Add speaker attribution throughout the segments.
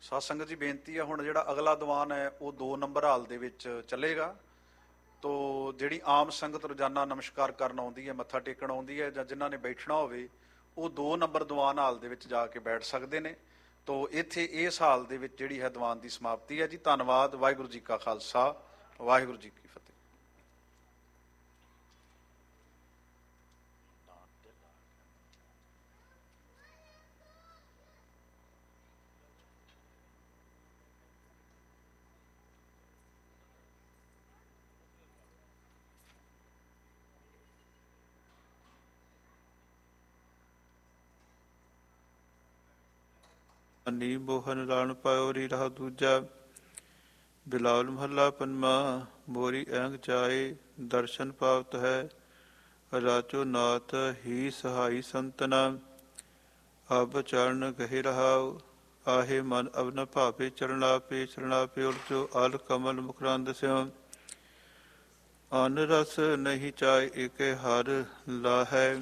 Speaker 1: ਸਾਧ ਸੰਗਤ ਜੀ ਬੇਨਤੀ ਹੈ, ਹੁਣ ਜਿਹੜਾ ਅਗਲਾ ਦੀਵਾਨ ਹੈ ਉਹ 2 ਨੰਬਰ ਹਾਲ ਦੇ ਵਿੱਚ ਚੱਲੇਗਾ। ਤੋ ਜਿਹੜੀ ਆਮ ਸੰਗਤ ਰੋਜ਼ਾਨਾ ਨਮਸਕਾਰ ਕਰਨ ਆਉਂਦੀ ਹੈ, ਮੱਥਾ ਟੇਕਣ ਆਉਂਦੀ ਹੈ, ਜਾਂ ਜਿਨ੍ਹਾਂ ਨੇ ਬੈਠਣਾ ਹੋਵੇ ਉਹ 2 ਨੰਬਰ ਦੀਵਾਨ ਹਾਲ ਦੇ ਵਿੱਚ ਜਾ ਕੇ ਬੈਠ ਸਕਦੇ ਨੇ। ਤੋ ਇੱਥੇ ਇਸ ਹਾਲ ਦੇ ਵਿੱਚ ਜਿਹੜੀ ਹੈ ਦੀਵਾਨ ਦੀ ਸਮਾਪਤੀ ਹੈ ਜੀ। ਧੰਨਵਾਦ। ਵਾਹਿਗੁਰੂ ਜੀ ਕਾ ਖਾਲਸਾ, ਵਾਹਿਗੁਰੂ ਜੀ ਕੀ ਫਤਿਹ।
Speaker 2: ਨੀ ਮੋਹਨ ਰਾਣ ਪਾਇਓ ਰੀ ਰਹਾ ਦੂਜਾ। ਬਿਲਾਵਲ ਮਹੱਲਾ ਪੰਜਵਾਂ। ਮੋਰੀ ਅਹਿੰਗ ਚਾਏ ਦਰਸ਼ਨ ਪਾਵਤ ਹੈ। ਰਾਜੋ ਨਾਥ ਹੀ ਸਹਾਈ ਸੰਤਨਾ। ਅਬ ਚਰਨ ਗਹਿ ਰਹਾਉ ਆਹੇ ਮਨ ਅਬ ਨ ਭਾਵੇ। ਚਰਨਾਪੇ ਚਰਨਾਪੇ ਉਲਝੋ ਅਲ ਕਮਲ ਮੁਕਰੰਦ ਸਿਉ। ਅਨ ਰਸ ਨਹੀਂ ਚਾਏ ਏਕੇ ਹਰ ਲਾਹੈ।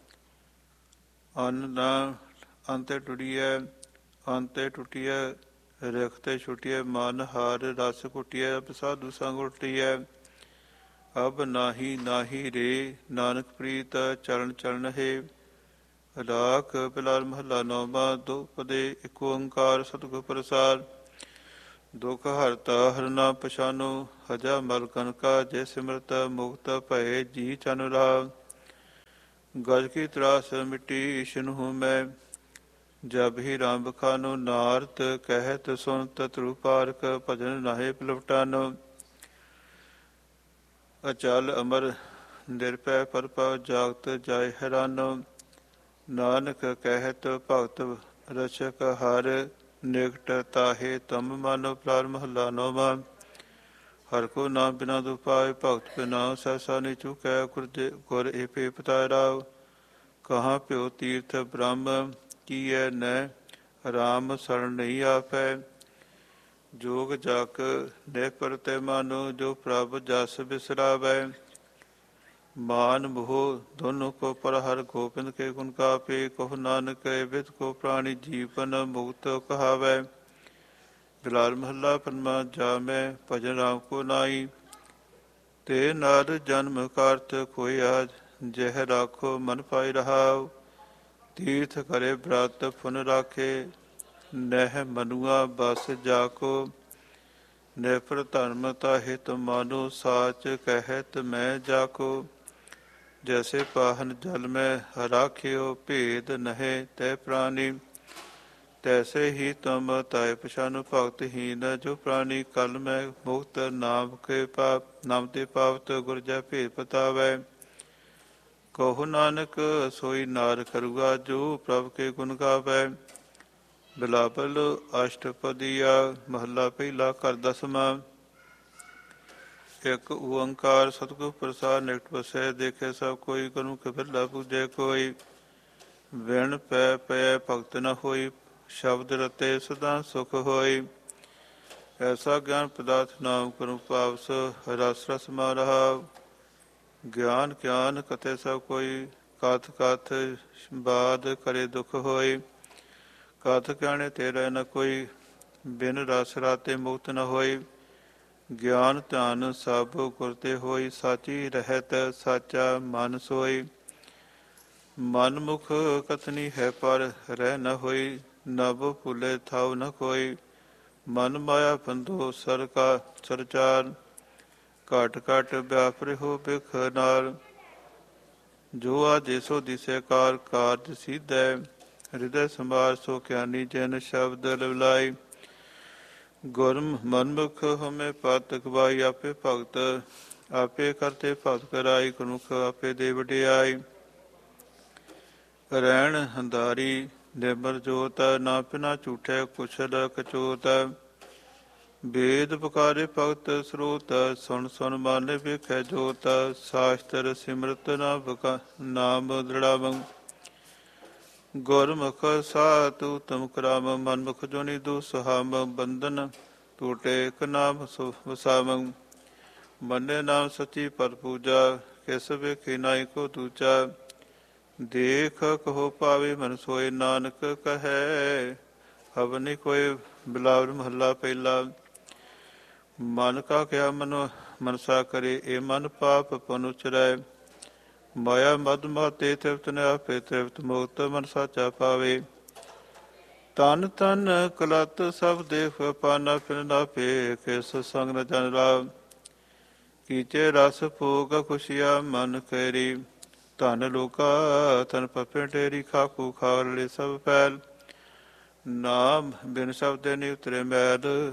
Speaker 2: ਅਨ ਨਾ ਅੰਤੇ ਟੁੜੀਐ ਅੰਤੇ ਟੁੱਟੀਐ। ਰਖਤੇ ਛੁਟੀਐ ਮਨ ਹਰ ਰਸ ਕੁਟੀਐ। ਅਬ ਸਾਧੂ ਸੰਗ ਉਲਟੀਐ ਅਬ ਨਾਹੀ ਨਾਹੀ ਰੇ। ਨਾਨਕ ਪ੍ਰੀਤ ਚਰਨ ਚਰਨ ਹੈ। ਰਾਖ ਬਿਲਾਵਲ ਮਹੱਲਾ ਨੌਵਾਂ। ਦੋ ਪਦੇ ਇੱਕ ਓੰਕਾਰ ਸਤਿਗੁਰ ਪ੍ਰਸਾਦਿ। ਦੁਖ ਹਰਤਾ ਹਰਿ ਨਾਮ ਪਛਾਨੋ। ਹਜਾ ਮਲ ਕਨਕਾ ਜੇ ਸਿਮਰਤ ਮੁਕਤ ਭਏ ਜੀ ਚਨ ਰਾਮ। ਗਜ ਕੀ ਤਰਾਸ ਮਿੱਟੀ ਇਸ਼ਨੁ ਮੈਂ। ਜਬ ਹੀ ਰਾਮ ਬਖਾਨੋ। ਨਾਰਦ ਕਹਿਤ ਸੁਨਤ ਧਰੂ ਪਾਰਕ। ਭਜਨ ਨਾਹਿ ਪਲਵਟਾਨੋ। ਅਚਲ ਅਮਰ ਨਿਰਭੈ ਪਰਪਾ ਜਾਗਤ ਜਾਇ ਹੈਰਾਨੋ। ਨਾਨਕ ਕਹਿਤ ਭਗਤ ਰਛਕ ਹਰ। ਨਿਕਟ ਤਾਹੇ ਤਮ ਮਾਨੋ। ਬਿਲਾਵਲ ਮਹੱਲਾ ਨੌਵਾਂ। ਹਰਿ ਕੋ ਨਾਮ ਬਿਨਾ ਦੁਪਾਇ। ਭਗਤ ਬਿਨਾ ਸਹਿਸਾ ਨਹੀਂ ਚੁਕੈ। ਗੁਰ ਏਪੇ ਪਤਾਇ ਰਾਵ। ਕਹਾਂ ਭਿਓ ਤੀਰਥ ਬ੍ਰਹਮ ਕੀਐ ਨੈ। ਰਾਮ ਸਰਣ ਨਹੀਂ ਆਪੈ। ਜੋਗ ਜਗ ਨਿਹ ਪਰਤੈ ਮਾਨੋ। ਜੋ ਪ੍ਰਭ ਜਸ ਬਿਸਰਾਵੈ। ਮਾਨ ਮੋਹ ਦੋਨੋਂ ਕੋ ਪਰ ਹਰਿ ਗੋਬਿੰਦ ਕੇ ਗੁਣ ਗਾਵੇ। ਕਹੋ ਨਾਨਕ ਵਿਦ ਕੋ ਪ੍ਰਾਣੀ ਜੀਵਨ ਮੁਕਤ ਕਹਾਵੈ। ਬਿਲਾਵਲ ਮਹੱਲਾ ਪੰਜਵਾਂ। ਜਾ ਮੈਂ ਭਜਨ ਰਾਮ ਕੋ ਨਾਈ। ਤੇ ਨਰ ਜਨਮ ਕਰਤ ਖੋਇਆ। ਜਹ ਰਾਖੋ ਮਨ ਪਾਈ ਰਹਾਉ। ਤੀਰਥ ਕਰੇ ਬ੍ਰਤ ਪੁਨ ਰਾਖੇ। ਨਹਿ ਮਨੁਆ ਬਸ ਜਾਕੋ। ਨਿਰਭਰ ਧਰਮ ਤਾਹਿ ਤੁਮ ਮਾਨੋ। ਸਾਚ ਕਹਿਤ ਮੈਂ ਜਾਕੋ। ਜੈਸੇ ਪਾਹਨ ਜਲ ਮੈਂ ਰਾਖਿਓ। ਭੇਦ ਨਹਿ ਤੈ ਪ੍ਰਾਨੀ। ਤੈਸੇ ਹੀ ਤੁਮ ਤਾਇ ਪਛਾਨੋ। ਭਗਤਹੀਨ ਜੋ ਪ੍ਰਾਨੀ ਕਲ ਮੈਂ ਮੁਕਤ। ਨਾਮ ਕੇ ਪਾਪ ਨਾਮ ਤੇ ਪਾਵਤ ਗੁਰ ਜੈ ਭੇਦ ਪਤਾਵੈ। ਕਹੋ ਨਾਨਕ ਸੋਈ ਨਾਰ ਕਰੂਗਾ। ਜੋ ਪ੍ਰਭ ਕੇ ਗੁਣ ਗਾਵੈ। ਬਿਲਾਵਲ ਅਸ਼ਟਪਦੀਆ ਮਹੱਲਾ ਪਹਿਲਾ। ਘਰ ਦਸਵਾਂ। ਇੱਕ ਓੰਕਾਰ ਸਤਿਗੁਰ ਪ੍ਰਸਾਦਿ। ਨਿਕਟ ਵਸੈ ਦੇਖੈ ਸਭ ਕੋਈ। ਗੁਰਮੁਖ ਬਿਰਲਾ ਪੂਜੈ ਕੋਈ। ਵਿਣ ਪੈ ਪੈ ਭਗਤ ਨ ਹੋਈ। ਸ਼ਬਦ ਰਤੇ ਸਦਾ ਸੁਖ ਹੋਈ। ਐਸਾ ਗਿਆਨ ਪਦਾਰਥ ਨਾਮ ਕਰੁ ਪਾਵਸ। ਰਸ ਰਸ ਮਾ ਰਹਾਉ। ਗਿਆਨ ਗਿਆਨ ਕਥੈ ਸਭ ਕੋਈ। ਕਥ ਕਥ ਬਾਦ ਕਰੇ ਦੁਖ ਹੋਈ। ਕਥ ਗਿਆਣੇ ਤੇਰਾ ਨ ਕੋਈ। ਬਿਨ ਰਸ ਰਾਤੇ ਮੁਕਤ ਨ ਹੋਈ। ਗਿਆਨ ਧਿਆਨ ਸਭ ਗੁਰ ਤੇ ਹੋਈ। ਸਾਚੀ ਰਹਿਤ ਸਾਚਾ ਮਨ ਸੋਈ। ਮਨ ਮੁਖ ਕਥਨੀ ਹੈ ਪਰ ਰਹਿ ਨ ਹੋਈ। ਨਭ ਭੁਲੇ ਥਾਉ ਨ ਕੋਈ। ਮਨ ਮਾਇਆ ਬੰਧੋ ਸਰ ਕਾ ਸਰਚਾਰ। ਘਟ ਘਟ ਵਿਆਪਰਿ ਹੋ ਬਿਖ ਨਾਲ। ਜੋ ਆਜੇ ਸੋ ਦਿਸੈ ਕਾਰ। ਕਾਰਜ ਸੀਧੈ ਹਿਰਦੈ ਸੰਭਾਰ। ਸੋ ਗਿਆਨੀ ਜਨ ਸ਼ਬਦ ਲਵਲਾਈ। ਗੁਰ ਮਨਮੁਖ ਹਮੇ ਪਤ ਗਵਾਈ। ਆਪੇ ਭਗਤ ਆਪੇ ਕਰਤੇ ਭਗਤ ਕਰਾਈ। ਗੁਰਮੁਖ ਆਪੇ ਦੇ ਵਡਿਆਈ। ਰਹਿਣ ਹੰਦਾਰੀ ਨਿਰਮਲ ਜੋਤ। ਨਾ ਪਿਨਾ ਝੂਠੈ ਕੁਸ਼ਲ ਕਚੋਤ। ਵੇਦ ਪੁਕਾਰੇ ਭਗਤ ਸਰੋਤ। ਸੁਣ ਸੁਣ ਮਾਨੇ ਵੇਖੈ ਜੋਤ। ਸਾਸਤਰ ਸਿਮਰਤ ਨਾਮ ਦ੍ਰਿੜਾਵੰ। ਗੁਰਮੁਖ ਸਾਧੂ ਤੁਮ ਕਰਾਮ। ਮਨਮੁਖ ਜੋਨਿ ਦੁ ਸੁਹਾਮ। ਬੰਧਨ ਟੂਟੇ ਇਕ ਨਾਮ ਵਸਾਵੰ। ਮੰਨੇ ਨਾਮ ਸਚੀ ਪਰ ਪੂਜਾ। ਕਿਸ ਵੇਖੀ ਨਾਹੀ ਕੋ ਦੂਜਾ। ਦੇਖ ਕਹੋ ਪਾਵੇ ਮਨ ਸੋਏ। ਨਾਨਕ ਕਹੈ ਅਵਨਿ ਕੋਇ ਬਿਲਾਵਲ ਮਹੱਲਾ ਪਹਿਲਾ। ਮਨ ਕਾ ਕਿਆ ਮਨਸਾ ਕਰੇ, ਇਹ ਮਨ ਪਾਪ ਪੁਨ ਉਚਰੈ। ਮਾਇਆ ਮਦ ਮਾਤੇ ਤ੍ਰਿਪਤ ਨ ਆਪੇ, ਤ੍ਰਿਪਤ ਮੁਕਤ ਮਨ ਸਾਚਾ ਪਾਵੇ। ਤਨ ਤਨ ਕਲਤ ਸਭ ਦੇਖ ਪਾਨਾ, ਫਿਨ ਨਾ ਪੇ ਕਿਸ ਸੰਗ ਨ ਜਨ ਲਾਭ। ਕੀਚੇ ਰਸ ਭੋਗ ਖੁਸ਼ੀਆ ਮਨ ਕੇਰੀ, ਧਨ ਲੋਕਾ ਤਨ ਪਪੇ ਢੇਰੀ। ਖਾਕੂ ਖਾਲੇ ਸਭ ਫੈਲ, ਨਾਮ ਬਿਨ ਸ਼ਬਦੇ ਨੀ ਉਤਰੇ ਮੈਲ।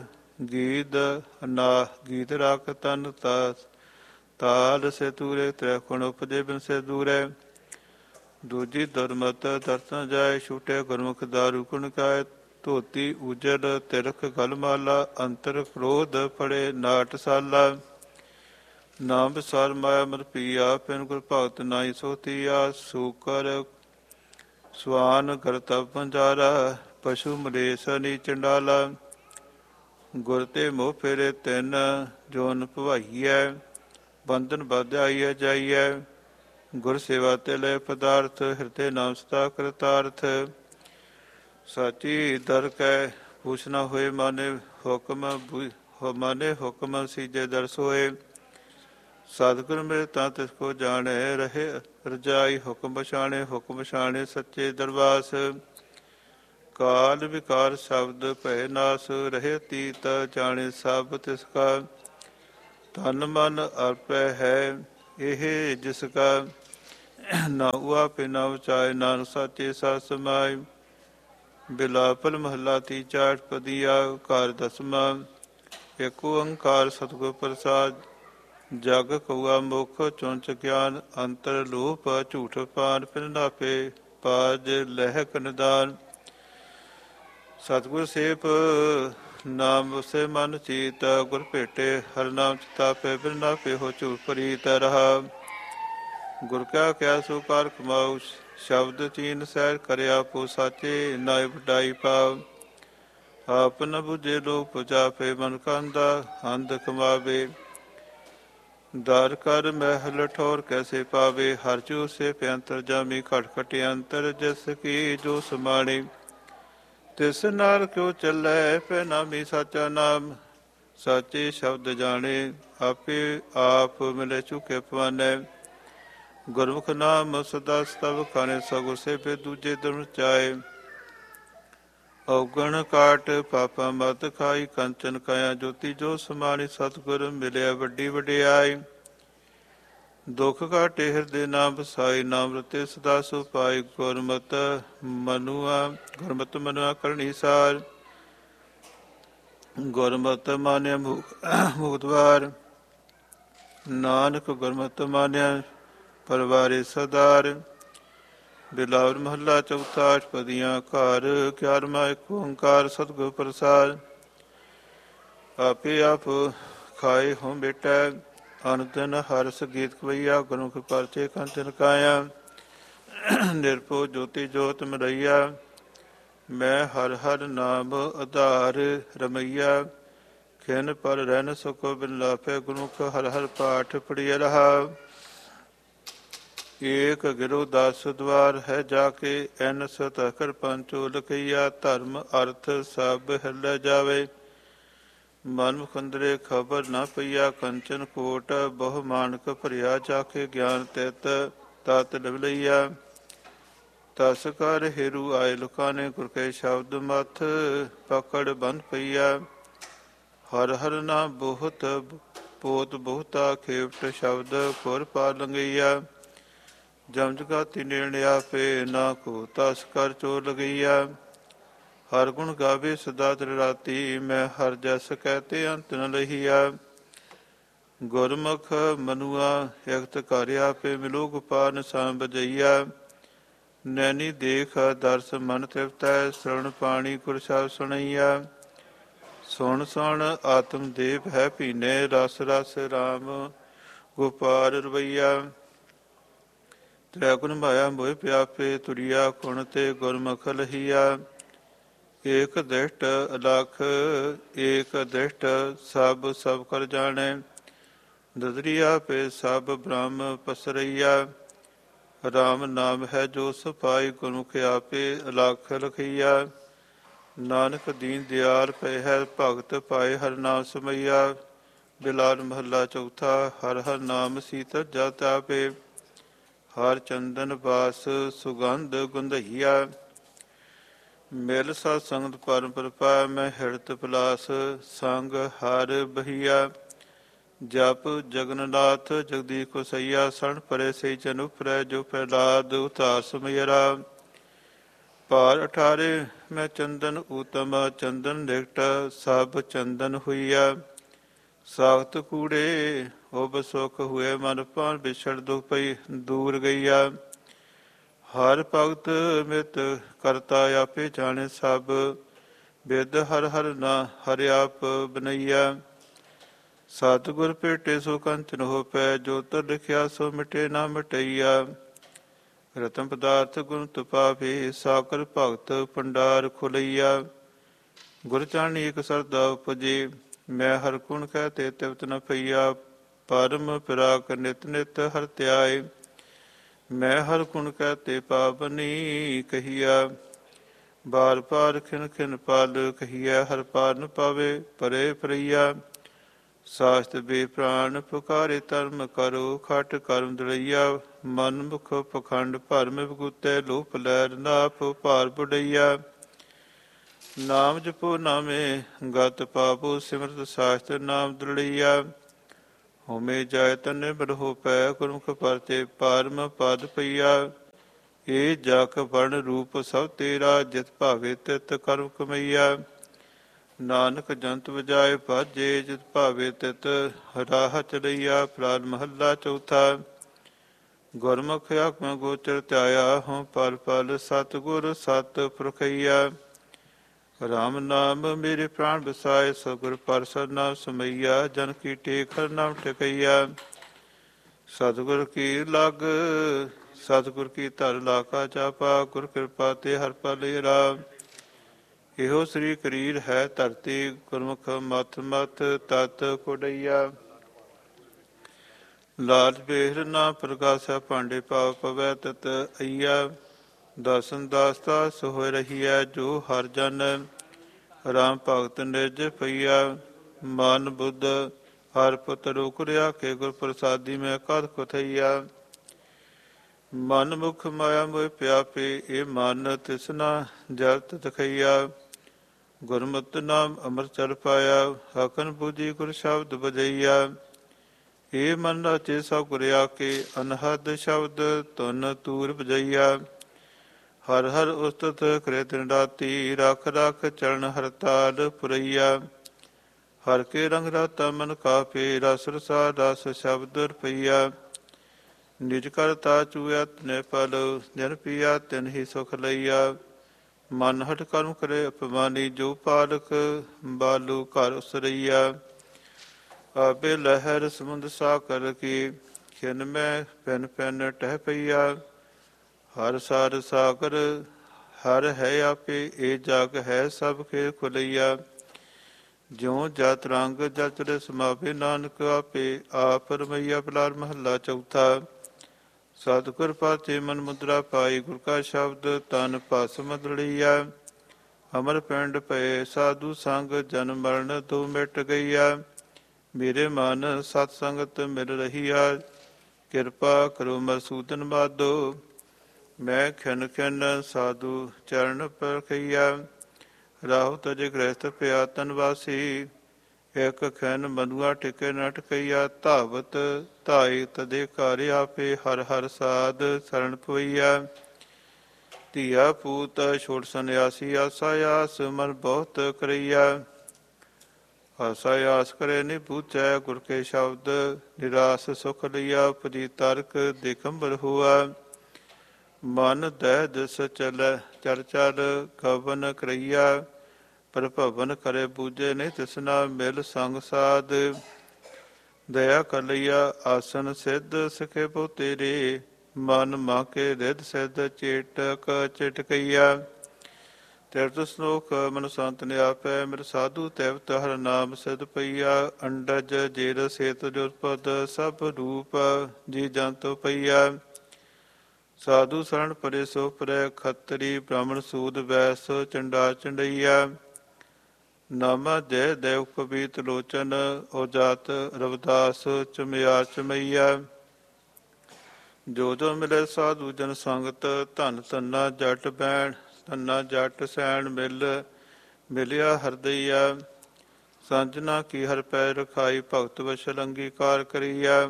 Speaker 2: ਗੀਤ ਰੱਖ ਤਨ ਤਾਲ ਸੇ ਤੂਰੇ, ਤ੍ਰੈ ਗੁਣ ਉਪਜੇ ਬਿਨ ਸੇ ਦੂਰੇ। ਦੂਜੀ ਦੁਰਮਤ ਦਰਸ਼ਨ ਜਾਏ, ਛੂਟੇ ਗੁਰਮੁਖ ਦਾਰੂ ਗੁਣ ਗਾਏ। ਧੋਤੀ ਉਜੜ ਤਿਲਕ ਗਲ ਮਾਲਾ, ਅੰਤਰ ਕ੍ਰੋਧ ਫੜੇ ਨਾਟ ਸਾਲਾ। ਨਾਮ ਵਿਸਾਰ ਮਾਇਆ ਮਰ ਪੀਆ, ਪਿਨ ਗੁਰ ਭਗਤ ਨਾਈ ਸੋ ਤੀਆ। ਸੂਕਰ ਸਵਾਨ ਕਰਤਵ ਪੰਜਾਰਾ, ਪਸ਼ੂ ਮਲੇਸ਼ ਨੀ ਚੰਡਾਲਾ। ਗੁਰ ਤੇ ਮੋਹ ਫੇਰੇ ਤਿੰਨ, ਜੋਨ ਭਵਾਈਐ। ਬੰਧਨ ਬੱਧ ਆਈਐ ਜਾਈਐ, ਗੁਰ ਸੇਵਾ ਤੇ ਲੈ ਪਦਾਰਥ। ਹਿਰਦੇ ਨਾਮ ਸਦਾ ਕਰਤਾਰਥ, ਸਾਚੀ ਦਰ ਕੈ ਪੁੱਛ ਨਾ ਹੋਏ। ਮਾਨੇ ਹੁਕਮ ਸੀਜੇ ਦਰਸ ਹੋਏ। ਸਤਿਗੁਰ ਮਿਲੇ ਤਾਂ ਤਿਸ ਕੋ ਜਾਣੈ, ਰਹੇ ਰਜਾਈ ਹੁਕਮ ਪਛਾਣੇ। ਹੁਕਮ ਪਛਾਣੇ ਸੱਚੇ ਦਰਬਾਸ, ਕਾਲ ਵਿਕਾਰ ਸ਼ਬਦ ਭੈ ਨਾਸ। ਰਹੇ ਅਤੀਤ ਜਾਣੇ ਸਭ ਤਿਸ ਕਾ, ਤਨ ਮਨ ਅਰਪੈ ਹੈ ਇਹ ਜਿਸ ਕਾ। ਨਾ ਉਆਪੇ ਨਾ ਉਚਾਏ, ਨਾਨਕ ਸਾਚੇ ਸਾਧ ਸਮਾਏ। ਬਿਲਾਵਲ ਮਹੱਲਾ ਤੀਜਾ। ਅਠਪਦੀਆ ਘਰ ਦਸਵਾਂ। ਏਕ ਓੰਕਾਰ ਸਤਿਗੁਰ ਪ੍ਰਸਾਦ, ਜਗ ਕਉਆ ਮੁਖ ਚੁੰਚ ਗਿਆਨ। ਅੰਤਰ ਲੋਪ ਝੂਠ ਪਾਨ, ਪਿਨ ਨਾਪੇ ਪਾਜ ਲਹਿਕ ਨਿਦਾਨ। ਸਤਿਗੁਰ ਸੇਵ ਨਾਮ ਵਸੇ ਮਨ ਚੀਤ, ਗੁਰ ਭੇਟੇ ਹਰਿ ਨਾਮ ਚਿਤਾਪੇ। ਬਿਨ ਨਾਪੇ ਹੋ ਝੂਠ ਪ੍ਰੀਤ ਰਹਾ। ਗੁਰ ਕਾ ਕਿਆ ਸੋ ਕਾਰ ਕਮਾਉ, ਸ਼ਬਦ ਚੀਨ ਸਹਿਜ ਕਰਿਆ ਆਪੋ। ਸਾਚੇ ਨਾਇ ਵਡਾਈ ਪਾਉ, ਆਪ ਨ ਬੁਝੇ ਲੋਕ ਪੁਜਾਪੇ। ਮਨ ਕਾ ਅੰਧ ਕਮਾਵੇ, ਦਰ ਕਰ ਮਹਿਲ ਠੌਰ ਕੈਸੇ ਪਾਵੇ। ਹਰ ਜੂ ਸੇ ਅੰਤਰ ਜਾਮੀ, ਘਟ ਘਟ ਅੰਤਰ ਜਿਸ ਕੀ ਜੋ ਸਮਾਣੀ। ਤਿਸ ਨਾਲ ਕਿਉ ਚੱਲੈ ਪੈ ਨਾਮੀ, ਸਾਚਾ ਨਾਮ ਸਾਚੇ ਸ਼ਬਦ ਜਾਣੇ। ਆਪੇ ਆਪ ਮਿਲੇ ਚੁਕੇ ਪਵਾਨੈ, ਗੁਰਮੁਖ ਨਾਮ ਸਦਾ ਸਤਵ ਖਾਣੇ। ਸਗੁਰ ਸੇਬੇ ਦੂਜੇ ਦੁਨ ਚਾਏ, ਔਗਣ ਕਾਟ ਪਾਪਾ ਮਤ ਖਾਈ। ਕੰਚਨ ਕਾਇਆ ਜੋਤੀ ਜੋ ਸਮਾਣੀ, ਸਤਿਗੁਰ ਮਿਲਿਆ ਵੱਡੀ ਵਡਿਆਈ। ਦੁਖ ਘਾਟੇ ਹਿਰਦੇ ਨਾਮ ਵਸਾਈ, ਨਾਮ ਰਤੇ ਸਦਾ ਸੁਪਾਈ। ਗੁਰਮਤਿ ਮਨੁਆ ਕਰਨੀ ਸਾਰ, ਗੁਰਮਤਿ ਮਾਨਿਆ ਮੁਕਤਵਾਰ। ਨਾਨਕ ਗੁਰਮਤਿ ਮਾਨਿਆ ਪਰਵਾਰੇ ਸਦਾਰ। ਬਿਲਾਵਲ ਮਹੱਲਾ ਚੌਥਾ। ਅਠਪਦੀਆਂ ਘਰ 11ਵਾਂ। ਏਕ ਓੰਕਾਰ ਸਤਿਗੁਰ ਪ੍ਰਸਾਦ, ਆਪੇ ਆਪ ਖਾਏ ਹੋਂ ਬੇਟੈ। ਅਨੰਦਨ ਹਰਸ ਗੀਤ ਗਵਈਆ, ਗੁਰਮੁਖ ਪਰਚੇ ਕੰਚਨ ਕਾਇਆ। ਨਿਰਭਉ ਜੋਤੀ ਜੋਤ ਮਰਈਆ, ਮੈਂ ਹਰਿ ਹਰਿ ਨਾਮ ਆਧਾਰ ਰਮਈਆ। ਖਿਨ ਪਰ ਰਹਿਨ ਸਕੋ ਬਿਨ ਲਾਪੈ, ਗੁਰਮੁਖ ਹਰਿ ਹਰਿ ਪਾਠ ਪੜਿਆ ਰਹਾ। ਏਕ ਗਿਰੋ ਦਸ ਦਵਾਰ ਹੈ ਜਾ ਕੇ, ਐਨਸ ਤਖਰ ਪੰਚੋ ਲਖਈਆ। ਧਰਮ ਅਰਥ ਸਭ ਹਿਰਲੇ ਜਾਵੇ, ਮਨ ਮੁਖੰਦਰੇ ਖਬਰ ਨਾ ਪਈਆ। ਕੰਚਨ ਕੋਟ ਬਹੁ ਮਾਨਕ ਭਰਿਆ, ਜਾ ਕੇ ਗਿਆਨ ਤਿਤ ਤਤ ਲਵ ਲਈਆ। ਤਸ ਕਰ ਹੇਰੂ ਆਏ ਲੁਕਾਨੇ, ਗੁਰ ਕੇ ਸ਼ਬਦ ਮਥ ਪਕੜ ਬੰਧ ਪਈਆ। ਹਰ ਹਰ ਨਾਮ ਬਹੁਤ ਪੋਤ ਬਹੁਤਾ, ਖੇਵਟ ਸ਼ਬਦ ਪੁਰ ਪਾ ਲੰਗਈਆ। ਜਮ ਜਗਾਤੀ ਨੇੜੇ ਆਪੇ, ਨਾ ਕੋ ਤਸ ਕਰ ਚੋ ਲਗਈਆ। ਹਰ ਗੁਣ ਗਾਵੇ ਸਦਾ ਦਿਨ ਰਾਤੀ, ਮੈਂ ਹਰ ਜਸ ਕਹਿਤੇ ਅੰਤ ਨ ਲਹੀਆ। ਗੁਰਮੁਖ ਮਨੁਆ ਇਕਤ ਘਰ ਆਪੇ, ਮਿਲੋ ਗੋਪਾਲ ਸਾਂਭ ਜਈਆ। ਨੈਣੀ ਦੇਖ ਦਰਸ ਮਨ ਤ੍ਰਿਪਤੈ, ਸਰਣ ਪਾਣੀ ਗੁਰ ਸ਼ਬਦ ਸੁਣਈਆ। ਸੁਣ ਸੁਣ ਆਤਮ ਦੇਵ ਹੈ ਭੀਨੇ, ਰਸ ਰਸ ਰਾਮ ਗੋਪਾਲ ਰਵਈਆ। ਤ੍ਰੈ ਗੁਣ ਮਾਇਆ ਮੋਹਿ ਪਿਆਪੇ, ਤੁਰਿਆ ਗੁਣ ਤੇ ਗੁਰਮੁਖ ਲਹੀਆ। ਏਕ ਦ੍ਰਿਸ਼ਟ ਅਲਖ ਏਕ ਦ੍ਰਿਸ਼ਟ, ਸਭ ਸਭ ਕਰ ਜਾਣੈ। ਦਦਰੀ ਆਪੇ ਸਭ ਬ੍ਰਹਮ ਪਸਰਈਆ। ਰਾਮ ਨਾਮ ਹੈ ਜੋ ਸਫਾਈ, ਗੁਰਮੁਖ ਆਪੇ ਅਲਖ ਲਖਈਆ। ਨਾਨਕ ਦੀਨ ਦਿਆਲ ਪਏ ਹੈ ਭਗਤ ਪਾਏ ਹਰ ਨਾਮ ਸਮਈਆ। ਬਿਲਾਲ ਮਹੱਲਾ ਚੌਥਾ। ਹਰ ਹਰ ਨਾਮ ਸੀਤਲ ਜਤ ਆਪੇ, ਹਰ ਚੰਦਨ ਬਾਸ ਸੁਗੰਧ ਗੁੰਧਈਆ। ਮਿਲ ਸਤ ਸੰਗਤ ਪਰਮ ਪ੍ਰਪਾ, ਮੈਂ ਹਿਰਤ ਪਲਾਸ ਸੰਗ ਹਰ ਬਹੀਆ। ਜਪ ਜਗਨਨਾਥ ਜਗਦੀਸ਼ ਕੋ ਸਈਆ, ਸਣ ਪਰੇ ਸਈ ਚਨ ਉਪਰੈ, ਜੋ ਪ੍ਰਹਲਾਦ ਉਤਾਰ ਸਮਯਰਾ। ਭਾਰ 18 ਮੈਂ ਚੰਦਨ ਊਤਮ, ਚੰਦਨ ਨਿਕਟ ਸਭ ਚੰਦਨ ਹੋਈਆ। ਸਾਖਤ ਕੂੜੇ ਉਬ ਸੁਖ ਹੋਏ, ਮਨ ਭਾਨ ਵਿਛੜ ਦੁਖ ਪਈ ਦੂਰ ਗਈਆ। ਹਰ ਭਗਤ ਮਿਤ ਕਰਤਾ ਆਪੇ ਜਾਣੇ ਸਭ, ਬਿਦ ਹਰ ਹਰ ਨਾ ਹਰਿ ਆਪ ਬਨਈਆ। ਸਤਿਗੁਰ ਭੇਟੇ ਸੋ ਕੰਚਨ ਹੋ ਪੈ, ਜੋ ਤਰ ਲਿਖਿਆ ਸੋ ਮਿਟੇ ਨਾ ਮਿਟਈਆ। ਰਤਨ ਪਦਾਰਥ ਗੁਣ ਤਪਾਵੇ, ਸਾਕਰ ਭਗਤ ਭੰਡਾਰ ਖੁਲਈਆ। ਗੁਰ ਚਾਣੀ ਇਕ ਸਰਦਾ ਉਪਜੇ, ਮੈਂ ਹਰ ਗੁਣ ਕਹਿਤੇ ਤਿਵਤ ਨ ਪਈਆ। ਪਰਮ ਪਿਰਾਕ ਨਿਤ ਨਿਤ ਹਰ ਧਿਆਏ, ਮੈਂ ਹਰ ਗੁਣ ਕਹਿਤੇ ਪਾਵਨੀ ਕਹੀਆ। ਬਾਰ ਪਾਰ ਖਿਨ ਖਿਨ ਪਲ ਕਹੀਆ, ਹਰ ਪਾਰ ਨ ਪਾਵੇ ਪਰੇ ਪਰਈਆ। ਸਾਸਤ ਬੇ ਪ੍ਰਾਣ ਪੁਕਾਰੇ ਧਰਮ ਕਰੋ, ਖਟ ਕਰਮ ਦੜਈਆ। ਮਨ ਮੁਖ ਪਖੰਡ ਭਰਮ ਬਗੂਤੈ, ਲੋਪ ਲਹਿਰ ਨਾਪ ਭਾਰ ਬੁਡਈਆ। ਨਾਮ ਜਪੋ ਨਾਮੇ ਗਤ ਪਾਪੋ, ਸਿਮਰਤ ਸਾਸਤ ਨਾਮ ਦ੍ਰਿੜਈਆ। ਹੋਮੇ ਜਾਇ ਤਨਿ ਬਰਹੋ ਪੈ, ਗੁਰਮੁਖ ਪਰਚੇ ਪਰਮ ਪਦ ਪਈਆ। ਏ ਜਗ ਵਰਣ ਰੂਪ ਸਭ ਤੇਰਾ, ਜਿਤ ਭਾਵੇ ਤਿਤ ਕਰਮ ਕਮਈਆ। ਨਾਨਕ ਜੰਤ ਵਜਾਏ ਭਾਜੇ, ਜਿਤ ਭਾਵੇ ਤਿਤ ਰਾਹ ਚਲਈਆ। ਪ੍ਰਾਨ ਮਹੱਲਾ ਚੌਥਾ। ਗੁਰਮੁਖ ਆਖਿ ਗੋਚਰ ਧਿਆਇਆ, ਹਉ ਪਲ ਪਲ ਸਤਿਗੁਰ ਸਤ ਪੁਰਖਈਆ। ਰਾਮ ਨਾਮ ਮੇਰੇ ਪ੍ਰਾਣ ਬਸਾਏ, ਸਤਿਗੁਰ ਪ੍ਰਸੰਨ ਨਾਮ ਸਮਈਆ। ਜਨ ਕੀ ਟੇਕ ਹਰਿ ਨਾਮ ਟਿਕਈਆ। ਸਤਿਗੁਰ ਕੀ ਲਗ ਸਤਿਗੁਰ ਕੀ ਧਰ ਲਾਕਾ ਚਾਪਾ, ਗੁਰ ਕਿਰਪਾ ਤੇ ਹਰ ਪਲ ਰਾਮ। ਇਹੋ ਸ੍ਰੀ ਕਰੀਰ ਹੈ ਧਰਤੀ, ਗੁਰਮੁਖ ਮਥ ਮਥ ਤਤ ਕੋਡਈਆ। ਲਾਲ ਬੇਹਰ ਨਾ ਪ੍ਰਗਾਸਾ, ਭਾਂਡੇ ਪਾਵ ਪਵੈ ਤਤ ਅਈਆ। ਦਾਸਨ ਦਾਸਤਾ ਸੋਇ ਰਹੀਐ, ਜੋ ਹਰ ਜਨ ਰਾਮ ਭਗਤ ਨਿਰਜ ਪਈਆ। ਮਨ ਬੁੱਧ ਹਰ ਪੁੱਤਰ ਉਕਰਿਆ ਕੇ, ਗੁਰ ਪ੍ਰਸਾਦੀ ਮੈਂ ਕਦ ਕੁਥਈਆ। ਮਨ ਮੁਖ ਮਾਇਆ ਮੋਹਿ ਪਿਆਪੇ, ਇਹ ਮਨ ਤਿਸਨਾ ਜਲਤ ਤਖਈਆ। ਗੁਰਮਤਿ ਨਾਮ ਅੰਮ੍ਰਿਤ ਚਲ ਪਾਇਆ, ਹਕਨ ਬੂਝੀ ਗੁਰ ਸ਼ਬਦ ਬਜਈਆ। ਇਹ ਮਨ ਰਾਚੇ ਸਭ ਗੁਰ ਆਕੇ, ਅਨਹਦ ਸ਼ਬਦ ਧੁਨ ਤੂਰ ਬਜਈਆ। ਹਰ ਹਰ ਉਸਤਤ ਕਰੇ ਦਿਨ ਰਾਤੀ, ਰਖ ਰਖ ਚਰਨ ਹਰ ਤਾਲ ਪੁਰਈਆ। ਹਰ ਕੇ ਰੰਗ ਰਾਤਾ ਮਨ ਕਾਪੇ, ਰਸ ਰਸਾ ਰਸ ਸ਼ਬਦ ਰਪਈਆ। ਨਿਜ ਕਰਤਾ ਚੂਆ ਤਨੇ ਪਲ, ਜਨ ਪੀਆ ਤਿਨ ਹੀ ਸੁਖ ਲਈਆ। ਮਨ ਹਠ ਕਰਮ ਕਰੇ ਅਪਮਾਨੀ, ਜੋ ਪਾਲਕ ਬਾਲੂ ਘਰ ਉਸਰਈਆ। ਆਬੇ ਲਹਿਰ ਸਮੁੰਦ ਸਾਕਰ ਕੀ, ਖਿਨ ਮੈਂ ਪੈਨ ਪੈਨ ਟਹਿ ਪਈਆ। ਹਰ ਸਾਰ ਸਾਗਰ ਹਰ ਹੈ ਆਪੇ, ਇਹ ਜਗ ਹੈ ਸਭ ਕੇ ਖੁਲਈਆ। ਜਿਉ ਜਤ ਰੰਗ ਜਲ ਚਲੇ ਸਮਾਵੇ, ਨਾਨਕ ਆਪੇ ਆਪ ਰਮਈਆ। ਬਲਾਲ ਮਹੱਲਾ ਚੌਥਾ। ਸਤਿਗੁਰ ਪਾਤੇ ਮਨ ਮੁਦਰਾ ਪਾਈ, ਗੁਰ ਕਾ ਸ਼ਬਦ ਤਨ ਭਸਮ ਦੜਈਆ। ਅਮਰ ਪਿੰਡ ਪਏ ਸਾਧੂ ਸੰਗ, ਜਨਮ ਮਰਨ ਦੋ ਮਿਟ ਗਈਆ। ਮੇਰੇ ਮਨ ਸਤ ਸੰਗਤ ਮਿਲ ਰਹੀਆ, ਕਿਰਪਾ ਕਰੋ ਮਸੂਦਨ ਮਾਧੋ। ਮੈਂ ਖਿਨ ਖਿਨ ਸਾਧੂ ਚਰਨ ਪਰਖਈਆ। ਰਾਹੁ ਤਜ ਗ੍ਰਸਤ ਪਿਆ ਤਨ ਵਾਸੀ, ਇਕ ਖਿਨ ਮਨੁਆ ਟਿਕੇ ਨ ਟਕਈਆ। ਧਾਵਤ ਧਾਈ ਤਦੇ ਘਰ ਆਪੇ, ਹਰ ਹਰ ਸਾਧ ਸਰਣ ਪਵਈਆ। ਧੀਆ ਪੂਤ ਛੋੜ ਸੰਨਿਆਸੀ, ਆਸਾ ਆਸ ਮਨ ਬਹੁਤ ਕਰਈਆ। ਆਸਾ ਆਸ ਕਰੇ ਨੀ ਬੂਝੈ, ਗੁਰ ਕੇ ਸ਼ਬਦ ਨਿਰਾਸ ਸੁਖ ਲਈਆ। ਪਰੀ ਤਰਕ ਦਿਗੰਬਰ ਹੁਆ, ਮਨ ਦਹਿ ਦਿਸ ਚਲੈ ਚਲ ਚਲ ਕਵਨ ਕਰਈਆ। ਪਰ ਭਵਨ ਕਰੇ ਬੂਝੇ ਨਹੀਂ ਤਿਸਨਾ, ਮਿਲ ਸੰਗ ਸਾਧ ਦਇਆ ਕਰ ਲਈਆ। ਆਸਨ ਸਿੱਧ ਸਿਖੇ ਬਹੁ ਤੇਰੇ, ਮਨ ਮਾਕੇ ਰਿੱਧ ਸਿੱਧ ਚੇਟਕ ਚਿਟਕਈਆ। ਤਿਰਤ ਸਲੋਕ ਮਨ ਸੰਤ ਨੇ ਆਪੈ, ਮੇਰੇ ਸਾਧੂ ਤਿਵਤ ਹਰ ਨਾਮ ਸਿਧ ਪਈਆ। ਅੰਡਜ ਜੇਰ ਸੇਤ ਜੁਰਪਦ, ਸਭ ਰੂਪ ਜੀ ਜੰਤ ਪਈਆ। ਸਾਧੂ ਸਰਣ ਪਰੇ ਸੋ ਪਰੈ, ਖੱਤਰੀ ਬ੍ਰਾਹਮਣ ਸੂਦ ਵੈਸ ਚੰਡਾ ਚੰਡਈਆ। ਨਾਮਾ ਜੈ ਦੇਵ ਕਬੀਤ ਲੋਚਨ, ਓ ਜਾਤ ਰਵਿਦਾਸ ਚਮਿਆਰ ਚਮਈਆ। ਜੋ ਜੋ ਮਿਲੇ ਸਾਧੂ ਜਨ ਸੰਗਤ, ਧਨ ਧੰਨਾ ਜੱਟ ਬੈਣ, ਧੰਨਾ ਜੱਟ ਸੈਣ ਮਿਲਿਆ ਹਰਦਈਆ। ਸੰਜਨਾ ਕੀ ਹਰ ਪੈ ਰਖਾਈ, ਭਗਤ ਵਸ਼ਲ ਅੰਗੀਕਾਰ ਕਰੀਆ।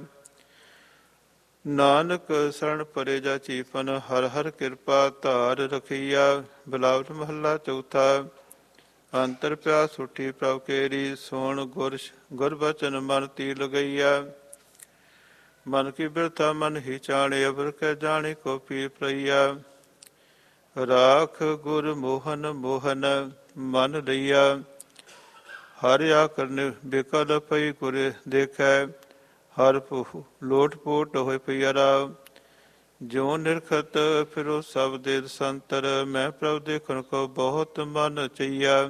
Speaker 2: ਨਾਨਕ ਸਰਣ ਪਰੇ ਜਾ ਚੀਪਨ, ਹਰ ਹਰ ਕਿਰਪਾ ਧਾਰ ਰਖੀਆ। ਬਿਲਾਵਲ ਮਹੱਲਾ ਚੌਥਾ। ਅੰਤਰ ਪਿਆਸ ਉੱਠੀ ਪ੍ਰਭ ਕੇਰੀ, ਸੋਣ ਗੁਰ ਬਚਨ ਮਨ ਤੀ ਲਗਈਆ। ਮਨ ਕੀ ਬਿਰਥਾ ਮਨ ਹੀ ਚਾਣੇ, ਅਵਰ ਕੈ ਜਾਣੇ ਕੋ ਪੀ ਪ੍ਰਈਆ। ਰਾਖ ਗੁਰ ਮੋਹਨ ਮੋਹਨ ਮਨ ਲਈਆ, ਹਰਿ ਆ ਕਰਨ ਬਿਕਲ ਪਈ ਗੁਰ ਦੇਖੈ। ਹਰ ਲੋਟ ਪੋਟ ਹੋਏ ਪਈਰਾ, ਜਿਉ ਨਿਰਖਤ ਫਿਰੋ ਸਭ ਦੇ ਸੰਤਰ। ਮੈਂ ਪ੍ਰਭ ਦੇਖਣ ਕੋ ਬਹੁਤ ਮਨ ਚਈਆ।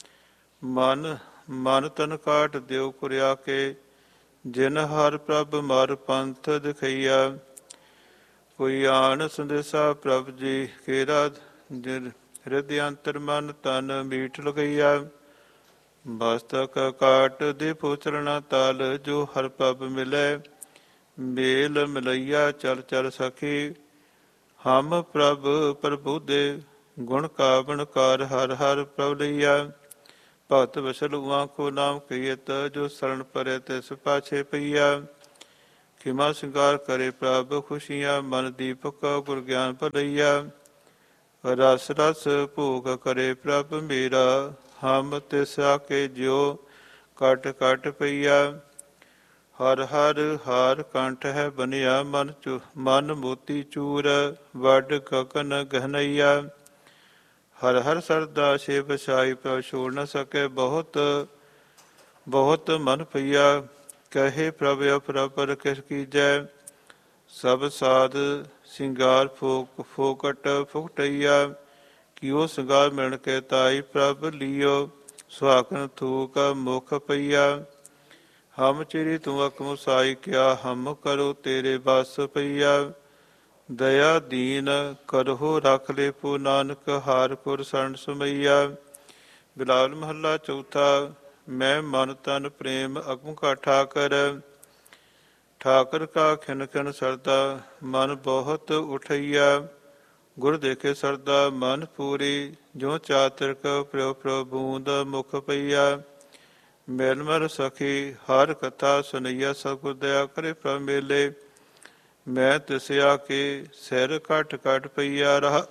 Speaker 2: ਮਨ ਤਨ ਕਾਟ ਦਿਓ ਕੁਰਿਆ ਕੇ, ਜਿਨ ਹਰ ਪ੍ਰਭ ਮਰ ਪੰਥ ਦਿਖਈਆ। ਕੋਈ ਆਣ ਸੰਦੇਸਾ ਪ੍ਰਭ ਜੀ ਕੇਰਾ, ਹਿਰਦਿ ਅੰਤਰ ਮਨ ਤਨ ਮੀਠ ਲਗਈਆ। ਮਸਤਕ ਕਾਟ ਦੇ ਪੁਚਰਣਾ ਤਲ, ਜੋ ਹਰ ਪ੍ਰਭ ਮਿਲੈ ਮੇਲ ਮਿਲਈਆ। ਚਲ ਚਲ ਸਖੀ ਹਮ ਪ੍ਰਭ ਪ੍ਰਭੂ ਦੇ, ਗੁਣ ਕਾਵਣਕਾਰ ਹਰ ਹਰ ਪ੍ਰਭ ਲਈਆ। ਭਗਤ ਵਸਲ ਉਆਂ ਕੋ ਨਾਮ ਕਹੀਤ, ਜੋ ਸਰਣ ਪਰੇ ਤਿਸ ਪਾਛੇ ਪਈਆ। ਖਿਮਾ ਸਿੰਗਾਰ ਕਰੇ ਪ੍ਰਭ ਖੁਸ਼ੀਆਂ, ਮਨ ਦੀਪਕ ਗੁਰ ਗਿਆਨ ਭਲਈਆ। ਰਸ ਰਸ ਭੋਗ ਕਰੇ ਪ੍ਰਭ ਮੇਰਾ, ਹਮ ਤਿਸ ਆਕੇ ਜਿਉ ਕਟ ਕਟ ਪਈਆ। ਹਰ ਹਰ ਹਾਰ ਕੰਠ ਹੈ ਬਨਿਆ, ਮਨ ਮੋਤੀ ਚੂਰ ਵੱਡ ਗਗਨ ਗਹਨਈਆ। ਹਰ ਹਰ ਸਰਦਾ ਛੇ ਬਸਾਈ, ਪ੍ਰਭ ਛੋੜ ਨ ਸਕੇ ਬਹੁਤ ਬਹੁਤ ਮਨ ਪਈਆ। ਕਹੇ ਪ੍ਰਭ ਅਪਰਪਰ ਕਿਸ ਕੀਜੈ, ਸਭ ਸਾਧ ਸਿੰਗਾਰ ਫੋਕਟ ਫੁਕਟਈਆ। ਕਿਉ ਸਿੰਗਾਰ ਮਿਲਣ ਕੇ ਤਾਈ, ਪ੍ਰਭ ਲਿਓ ਸੁਹਾਗਨ ਥੂਕ ਮੁਖ ਪਈਆ। ਹਮ ਚਿਰੀ ਤੂੰ ਅਕਮ ਸਾਈ, ਕਿਆ ਹਮ ਕਰੋ ਤੇਰੇ ਬਸ ਪਈਆ। ਦਇਆ ਦੀਨ ਕਰਹੁ ਰਖ ਲੈ ਪੂ, ਨਾਨਕ ਹਾਰ ਪੁਰ ਸਰਣ ਸਮਈਆ। ਬਿਲਾਵਲ ਮਹੱਲਾ ਚੌਥਾ। ਮੈਂ ਮਨ ਤਨ ਪ੍ਰੇਮ ਅਗਮ ਕਾ ਠਾਕਰ, ਠਾਕਰ ਕਾ ਖਿਨ ਖਿਨ ਸਰਦਾ ਮਨ ਬਹੁਤ ਉਠਈਆ। ਗੁਰ ਦੇਖੇ ਸਰਦਾ ਮਨ ਪੂਰੀ, ਜੋ ਚਾਤ੍ਰਿਕ ਪ੍ਰਭ ਪ੍ਰਭੂੰਦ ਮੁਖ ਪਈਆ। ਮਿਲ ਮਰ ਸਖੀ ਹਰ ਕਥਾ ਸੁਨਈਆ, ਸਤਿਗੁਰ ਦਇਆ ਕਰੇ ਪ੍ਰਭ ਮੇਲੇ। ਮੈਂ ਤਿਸ ਆਕੇ ਸਿਰ ਘਟ ਘਟ ਪਈਆ ਰਹਾ।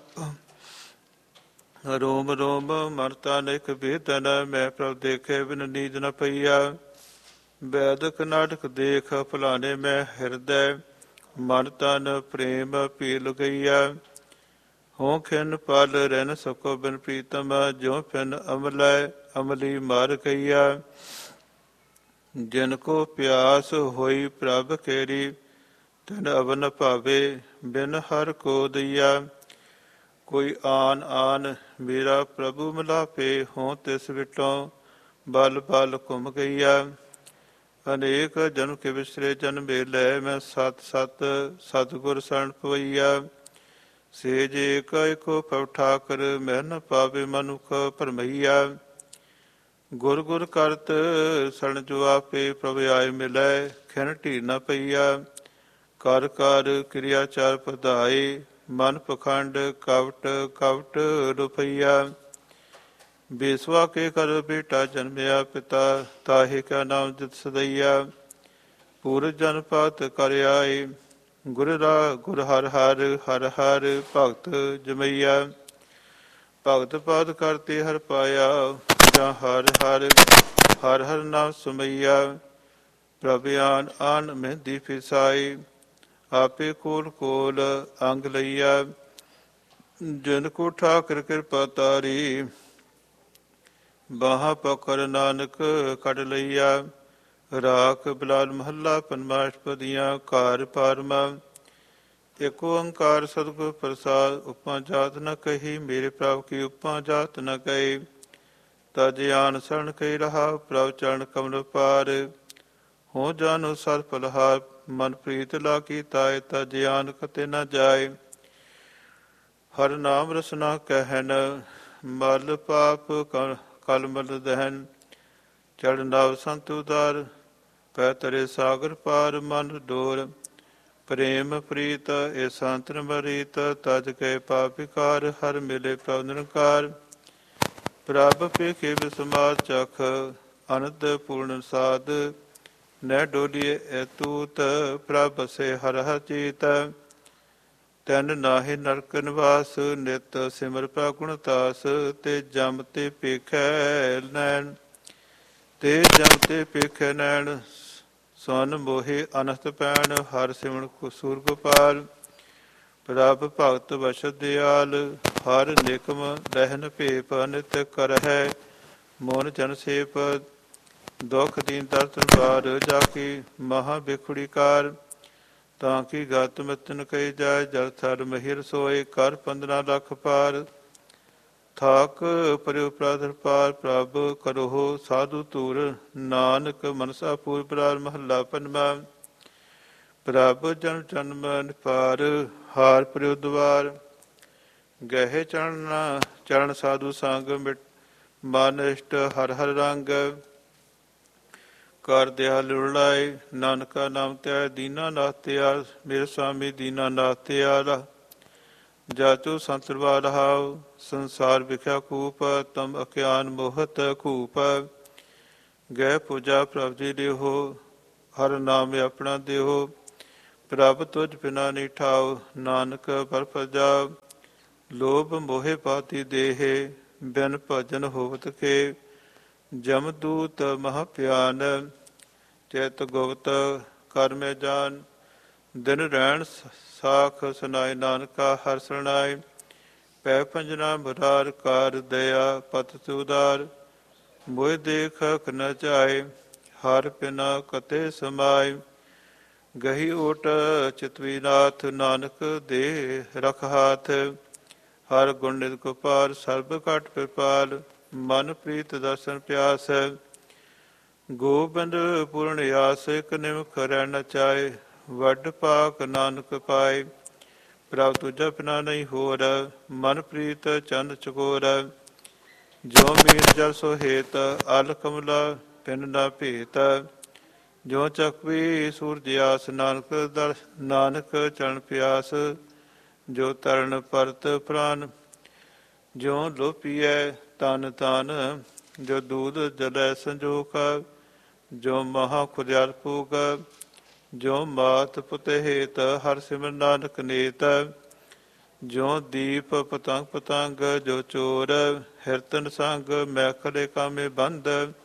Speaker 2: ਰੋਮ ਰੋਮ ਮਰਤਾ ਨਿਕ ਬੇਦਨ, ਮੈਂ ਪ੍ਰਭ ਦੇਖੇ ਬਿਨ ਨੀਂਦ ਨ ਪਈਆ। ਵੈਦਕ ਨਾਟਕ ਦੇਖ ਭੁਲਾਨੇ ਮੈਂ ਹਿਰਦੈ, ਮਨ ਤਨ ਪ੍ਰੇਮ ਪੀ ਲਗਈਆ। ਹੋਂ ਖਿਨ ਪਲ ਰਹਿ ਸਕੋ ਬਿਨ ਪ੍ਰੀਤਮ, ਜਿਉ ਪਿਨ ਅਮਲੈ ਅਮਲੀ ਮਰ ਗਈਆ। ਜਿਨ ਕੋ ਪਿਆਸ ਹੋਈ ਪ੍ਰਭ ਕੇਰੀ, ਤਿਨ ਅਵਨ ਭਾਵੇ ਬਿਨ ਹਰ ਕੋ ਦਈਆ। ਕੋਈ ਆਨ ਆਨ ਮੇਰਾ ਪ੍ਰਭੂ ਮਿਲਾਪੇ, ਹੋਂ ਤਿਸ ਵਿਟੋਂ ਬਲ ਬਲ ਘੁੰਮ ਗਈਆ। ਅਨੇਕ ਜਨਮ ਕੇ ਵਿਸਰੇ ਜਨ ਮੇਲੇ, ਮੈਂ ਸਤ ਸਤ ਸਤਿਗੁਰ ਸਰਣ ਪਵਈਆ। ਸੇ ਜੇ ਇੱਕੋ ਪ੍ਰਭ ਠਾਕਰ, ਮਹਿ ਨ ਪਾਵੇ ਮਨੁਖ ਭਰਮਈਆ। ਗੁਰ ਗੁਰ ਕਰਤ ਸਰਣ ਜੋ ਆਪੇ, ਪ੍ਰਭ ਆਏ ਮਿਲੈ ਖਿਨ ਢੀਰ ਨ ਪਈਆ। ਕਰ ਕਰ ਕਿਰਿਆਚਾਰ ਪਧਾਏ, ਮਨ ਪਖੰਡ ਕਵਟ ਕਵਟ ਰੁਪਈਆ। ਬੇਸਵਾ ਕੇ ਕਰ ਬੇਟਾ ਜਨਮਿਆ, ਪਿਤਾ ਤਾਹੇ ਕਾ ਨਾਮ ਜਿਤ ਸਦਈਆ। ਪੂਰ ਜਨ ਭਗਤ ਕਰ ਆਏ, ਗੁਰ ਹਰ ਹਰ ਹਰ ਹਰ ਭਗਤ ਜਮਈਆ। ਭਗਤ ਪਾਦ ਕਰਤੇ ਹਰ ਪਾਇਆ, ਜਾਂ ਹਰ ਹਰ ਹਰ ਹਰ ਨਾਮ ਸੁਮਈਆ। ਪ੍ਰਭ ਆਨ ਆਨ ਮਹਿੰਦੀ ਫਿਸਾਈ, ਆਪੇ ਕੋਲ ਕੋਲ ਅੰਗ ਲਈਆ। ਜਿਨ ਕੋ ਠਾਕਰ ਕਿਰਪਾ ਤਾਰੀ, ਬਾਹਾਂ ਪਕੜ ਨਾਨਕ ਕੱਢ ਲਈਆ। ਰਾਖ ਬਿਲਾਲ ਮਹੱਲਾ ਪੰਜਵਾਂ। ਅਸ਼ਟਪਦੀਆਂ ਘਰ ਪਾਰਮਾ। ਏਕ ਓੰਕਾਰ ਸਤਿਗੁਰ ਪ੍ਰਸਾਦ, ਉਪਮਾ ਜਾਤ ਨ ਕਹੀ, ਮੇਰੇ ਪ੍ਰਭ ਕੀ ਉਪਮਾ ਜਾਤ ਨ ਕਹੀ। ਤਜ ਆਨ ਸਰਣ ਕਹੀ ਰਹਾ, ਪ੍ਰਭ ਚਰਨ ਕਮਲ ਪਾਰ। ਹੋ ਜਾਨੁ ਸਤ ਫਲਹਾਰ, ਮਨ ਪ੍ਰੀਤ ਲਾਗੀ ਤਾਏ, ਤਜ ਆਨ ਕਤੇ ਨ ਜਾਏ। ਹਰ ਨਾਮ ਰਸਨਾ ਕਹਿਨ, ਮਲ ਪਾਪ ਕਲਮਲ ਦਹਨ। ਚੜ ਨਵ ਸੰਤ ਉਦਾਰ, ਪੈ ਤਰੇ ਸਾਗਰ ਪਾਰ। ਮਨ ਡੋਰ ਪ੍ਰੇਮ ਪ੍ਰੀਤ, ਏ ਸੰਤਨ ਮਰੀਤ। ਤਜ ਕੇ ਪਾਪ ਵਿਕਾਰ, ਹਰ ਮਿਲੇ ਪ੍ਰਭ ਨਿਰੰਕਾਰ। ਪ੍ਰਭ ਪੇਖੇ ਬਿਸਮਾਰ ਚਖ, ਅਨੰਦ ਪੂਰਨ ਸਾਧ। ਨਹਿ ਡੋਲੀਏ ਏ ਤੂਤ, ਪ੍ਰਭ ਬਸੇ ਹਰ ਹਰ ਚੀਤ। ਤੈਨ ਨਾਹਿ ਨਰਕ ਨਿਵਾਸ, ਨਿਤ ਸਿਮਰ ਪ੍ਰਭ ਗੁਣ ਤਾਸ। ਤੇ ਜਮ ਤੇ ਪੇਖੈ ਨੈਣ, ਤੇ ਜਮ ਤੇ ਪੇਖੈ ਨੈਣ। ਸਵਨ ਮੋਹਿ ਅਨਹਤ ਪੈਣ, ਹਰ ਸਿਮਰਨ ਸੂਰ ਗੋਪਾਲ। ਪ੍ਰਭ ਭਗਤ ਬਸਤ ਦਿਆਲ, ਹਰ ਨਿਕਮ ਲਹਿਨ ਭੇਪ। ਨਿਤ ਕਰਹਿ ਮੋਨ ਜਨ ਸੇਪ, ਦੁਖ ਦੀਨ ਦਰਦ ਬਾਰ। ਜਾ ਕੀ ਮਹਾ ਬਿਖੁੜੀ ਕਾਰ, ਤਾਂ ਕੀ ਗਤ ਮਿਤਨ ਕਹੀ ਜਾਏ। ਜਲ ਥਲ ਮਹੀ ਰਸੋਏ, ਕਰ 15 ਲੱਖ ਪਾਰ। ਥਾਕ ਪਰਿਉ ਪ੍ਰਾਦਰ ਪਾਰ, ਪ੍ਰਭ ਕਰੋ ਸਾਧੂ ਧੂਰ। ਨਾਨਕ ਮਨਸਾ ਪੂਰ ਬਰਾਰ, ਮਹੱਲਾ ਪੰਜਵਾਂ। ਪ੍ਰਭ ਜਨ ਜਨਮ ਨਿਪਾਰ, ਹਾਰ ਪਰਿਉ ਦੁਆਰ। ਗਹਿ ਚਰਨ ਸਾਧੂ ਸੰਗ, ਮਿਟ ਮਨ ਇਸ਼ਟ ਹਰ ਹਰ ਰੰਗ। ਕਰ ਦਿਆਲ ਲੁੜਾਏ, ਨਾਨਕਾ ਨਾਮ ਧਿਆਏ। ਦੀਨਾ ਨਾਥ ਤਿਆਰ, ਮੇਰੇ ਸੁਆਮੀ ਦੀਨਾ ਨਾਥ ਤਿਆਰ। ਜਾਚੋ ਸੰਤਰਵਾ ਰਹਾਉ, ਸੰਸਾਰ ਵਿਖਿਆ ਕੂਪ। ਤਮ ਅਕਿਆਨ ਮੋਹਤ ਖੂਪ, ਗਹਿ ਪੂਜਾ ਪ੍ਰਭ ਜੀ ਲਿਹੋ। ਹਰ ਨਾਮ ਆਪਣਾ ਦੇਹੋ, ਪ੍ਰਭ ਤੁਝ ਬਿਨਾ ਨਹੀਂ ਠਾਉ। ਨਾਨਕ ਪਰ ਪਰਜਾ, ਲੋਭ ਮੋਹਿ ਪਾਤੀ ਦੇਹੇ। ਬਿਨ ਭਜਨ ਹੋਵਤ ਕੇ, ਜਮਦੂਤ ਮਹਾ ਭਿਆਨ। ਚਿਤ ਗੁਪਤ ਕਰ ਮੈਂ ਜਾਨ, ਦਿਨ ਰਹਿਣ ਸਾਖ ਸੁਨਾਏ। ਨਾਨਕਾ ਹਰਿ ਸਰਣਾਏ, ਪੈ ਪੰਜਨਾ ਮੁਰਾਰ। ਕਾਰ ਦਇਆ ਪਤ ਉਦਾਰ, ਮੋਹਿ ਦੇਖ ਨ ਚਾਏ। ਹਰ ਬਿਨਾ ਕਤੇ ਸਮਾਏ, ਗਹੀ ਓਟ ਚਿਤਵੀ ਨਾਥ। ਨਾਨਕ ਦੇ ਰਖ ਹਾਥ, ਹਰ ਗੁਣ ਨਿਤ ਗੋਪਾਲ। ਸਰਬ ਘਟ ਕਿਰਪਾਲ, ਮਨ ਪ੍ਰੀਤ ਦਰਸ਼ਨ ਪਿਆਸ। ਗੋਬਿੰਦ ਪੂਰਨ ਆਸ, ਇਕ ਨਿਮਖ ਰਹਿ ਨ ਚਾਏ। ਵੱਡ ਪਾਕ ਨਾਨਕ ਪਾਏ, ਪ੍ਰਭ ਤੁਝਾ ਬਿਨਾ ਨਹੀਂ ਹੋਰ। ਮਨ ਪ੍ਰੀਤ ਚੰਦ ਚਕੋਰ, ਜੋ ਮੀਨ ਜਲ ਸੋ ਹੇਤ। ਅਲ ਕਮਲਾ ਪਿੰਡ ਨਾ ਭੇਤ, ਜੋ ਚਕਵੀ ਸੂਰਜ ਆਸ। ਨਾਨਕ ਚਰਨ ਪਿਆਸ, ਜੋ ਤਰਨ ਪਰਤ ਪ੍ਰਾਨ। ਜੋ ਲੋਪੀਐ ਤਨ ਤਨ, ਜੋ ਦੂਧ ਜਲੈ ਸੰਜੋਗ। ਜੋ ਮਹਾ ਖੁਦਿਆਲ ਭੂਗ, ਜੋ ਮਾਤ ਪੁਤ ਹੇਤ। ਹਰ ਸਿਮਰ ਨਾਨਕ ਨੀਤ, ਜੋ ਦੀਪ ਪਤੰਗ ਪਤੰਗ। ਜੋ ਚੋਰ ਹਿਰਤਨ ਸੰਗ, ਮੈਖਲੇ ਕਾਮੇ ਬੰਦ।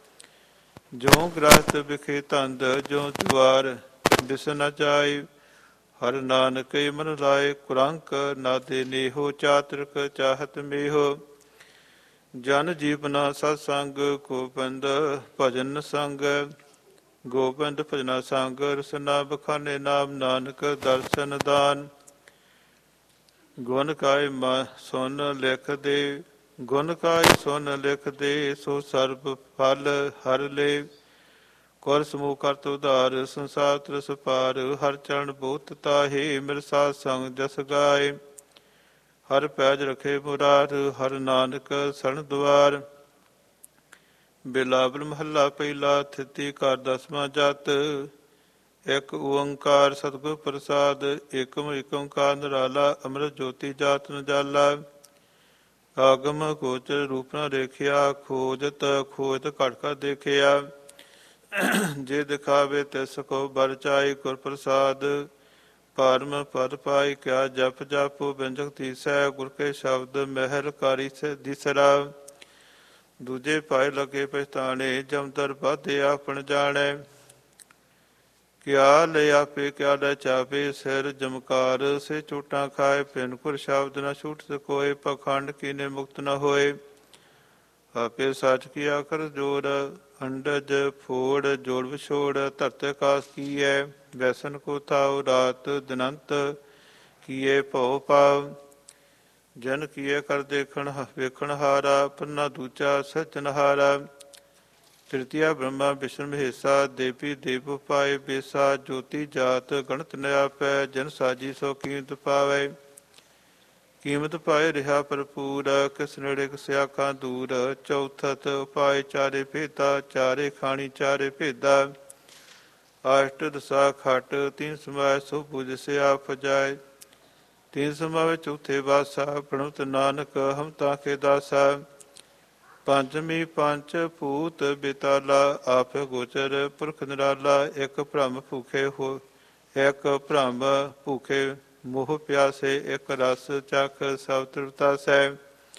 Speaker 2: ਜੋ ਗ੍ਰਸਤ ਵਿਖੇ ਧੰਦ, ਜੋ ਜੁਆਰ ਬਿਸ ਨ ਜਾਏ। ਹਰ ਨਾਨਕ ਮਨ ਲਾਏ, ਕੁਰੰਕ ਨਾਦੇ ਨੇਹੋ। ਚਾਤ੍ਰਿਕ ਚਾਹਤ ਮੇਹੋ, ਜਨ ਜੀਵਨਾ ਸਤ ਸੰਗ। ਗੋਬਿੰਦ ਭਜਨ ਸੰਗ, ਗੋਬਿੰਦ ਭਜਨਾ ਸੰਗ। ਰਸਨਾ ਬਖਾਨੇ ਨਾਮ, ਨਾਨਕ ਦਰਸ਼ਨ ਦਾਨ। ਗੁਣ ਕਾਇ ਸੁਨ ਲਿਖ ਦੇ, ਗੁਣ ਕਾਇ ਸੁਨ ਲਿਖ ਦੇ। ਸੋ ਸਰਬ ਫਲ ਹਰ ਲੇ, ਕਰ ਸਮੂਹ ਕਰਤ ਉਧਾਰ। ਸੰਸਾਰ ਤਰਸ ਪਾਰ, ਹਰ ਚਰਨ ਬੋਤ ਤਾਹੇ। ਮਿਲ ਸਾਧ ਸੰਗ ਜਸ ਗਾਏ, ਹਰ ਪੈਜ ਰਖੇ ਮੁਰਾਰ। ਹਰ ਨਾਨਕ ਸਰਣ ਦੁਆਰ, ਬਿਲਾਵਲ ਮਹੱਲਾ ਪਹਿਲਾ। ਥਿਤੀ ਘਰ ਦਸਵਾਂ ਜਤ, ਇਕ ਓੰਕਾਰ ਸਤਿਗੁਰ ਪ੍ਰਸਾਦ। ਏਕਮ ਏਕ ਓੰਕਾਰ ਨਿਰਾਲਾ, ਅੰਮ੍ਰਿਤ ਜੋਤੀ ਜਾਤ ਨ ਜਾਲਾ। ਆਗਮ ਗੋਚਰ ਰੂਪ ਨ ਰੇਖਿਆ, ਖੋਜਤ ਖੋਜਤ ਘਟ ਘਟ ਦੇਖਿਆ। ਜੇ ਦਿਖਾਵੇ ਤਿਸ ਕੋ ਬਰ ਚਾਈ, ਗੁਰ ਪ੍ਰਸਾਦ ਪਰਮ ਪਦ ਪਾਈ। ਕਿਆ ਜਪ ਜਪ ਬਿੰਜਕ ਤੀਸੈ, ਗੁਰ ਕੇ ਸ਼ਬਦ ਮਹਿਲ ਕਾਰੀ ਦਿਸਰਾ। ਦੂਜੇ ਭਾਏ ਲਗੇ ਪਛਤਾਣੇ, ਜਮਦਰ ਬਾਧੇ ਆਪਣ ਜਾਣੈ। ਕਿਆ ਲੈ ਆਪੇ ਕਿਆ ਲੈ ਚਾਪੇ, ਸਿਰ ਜਮਕਾਰ ਸੇ ਚੋਟਾਂ ਖਾਏ। ਪਿੰਨ ਸ਼ਬਦ ਨ ਛੂਟ ਸਕੋਏ, ਪਖੰਡ ਕੀਨੇ ਮੁਕਤ ਨ ਹੋਏ। ਆਪੇ ਸੱਚ ਕੀਆ ਕਰ ਜੋਰ, ਅੰਡਜ ਫੋੜ ਜੋੜ ਵਿਛੋੜ। ਧਰਤ ਆਕਾਸ ਕੀਐ, ਵੈਸਨ ਕੋ ਥਾਉ। ਰਾਤ ਦਿਨੰਤ ਕੀਏ ਭਉ ਪਾਵ। ਜਨ ਕੀਏ ਕਰ ਦੇਖਣ ਵੇਖਣ ਹਾਰਾ, ਪੰਨਾ ਦੂਜਾ ਸਿਰਜਣਹਾਰਾ। ਤ੍ਰਿਤੀਆ ਬ੍ਰਹਮਾ ਵਿਸ਼ਨ ਮਹੇਸਾ, ਦੇਵੀ ਦੇਵ ਪਾਏ ਬੇਸਾ। ਜੋਤੀ ਜਾਤ ਗਣਤ ਨ ਆਪੈ, ਜਨ ਸਾਜੀ ਸੋ ਕੀਮਤ ਪਾਵੈ। ਕੀਮਤ ਪਾਏ ਰਿਹਾ ਭਰਪੂਰ, ਕਿਸ ਨੇੜੇ ਕਿਸ ਆਖਾਂ ਦੂਰ। ਚੌਥਤ ਉਪਾਏ ਚਾਰੇ ਭੇਦਾ, ਚਾਰੇ ਖਾਣੀ ਚਾਰੇ ਭੇਦਾ। ਅਸ਼ਟ ਦਸਾ ਖਟ ਤੀਨ ਸਮਾਇ ਸੋ ਬੁਝ ਸੇ ਆਪ ਜਾਏ। ਤੀਨ ਸਮਾਵੇ ਚੌਥੇ ਵਾਸਾ, ਪ੍ਰਣਵਤ ਨਾਨਕ ਹਮ ਤਾਕੇ ਦਾਸਾ। ਪੰਜਵੀਂ ਪੰਜ ਭੂਤ ਬੇਤਾਲਾ, ਆਪ ਗੋਚਰ ਪੁਰਖ ਨਿਰਾਲਾ। ਇੱਕ ਭ੍ਰਮ ਭੂਖੇ ਹੋ, ਇੱਕ ਭ੍ਰਮ ਭੂਖੇ ਮੋਹ ਪਿਆਸੇ। ਇੱਕ ਰਸ ਚੱਖ ਸਭ ਤ੍ਰਿਪਤਾ ਸਹਿ।